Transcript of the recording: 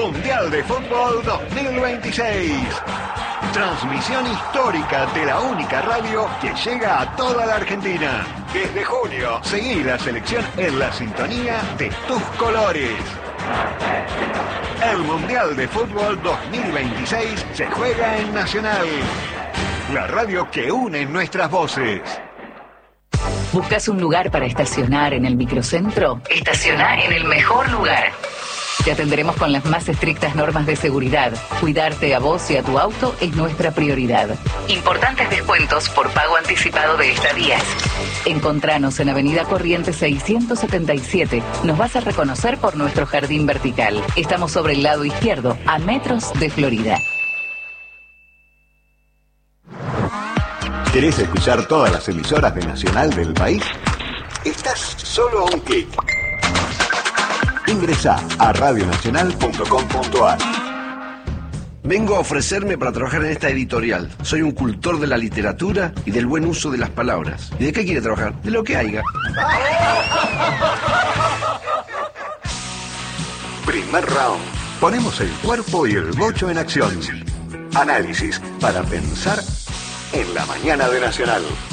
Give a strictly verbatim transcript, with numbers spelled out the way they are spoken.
Mundial de Fútbol dos mil veintiséis. Transmisión histórica de la única radio que llega a toda la Argentina. Desde junio, seguí la selección en la sintonía de tus colores. El Mundial de Fútbol dos mil veintiséis se juega en Nacional, la radio que une nuestras voces. ¿Buscas un lugar para estacionar en el microcentro? Estaciona en el mejor lugar. Te atenderemos con las más estrictas normas de seguridad. Cuidarte a vos y a tu auto es nuestra prioridad. Importantes descuentos por pago anticipado de estadías. Encontranos en Avenida Corrientes seiscientos setenta y siete. Nos vas a reconocer por nuestro jardín vertical. Estamos sobre el lado izquierdo, a metros de Florida. ¿Querés escuchar todas las emisoras de Nacional del país? Estás solo a un clic. Ingresá a radio nacional punto com punto a r. Vengo a ofrecerme para trabajar en esta editorial. Soy un cultor de la literatura y del buen uso de las palabras. ¿Y de qué quiere trabajar? De lo que haya. Primer round. Ponemos el cuerpo y el bocho en acción. Análisis para pensar en la mañana de Nacional.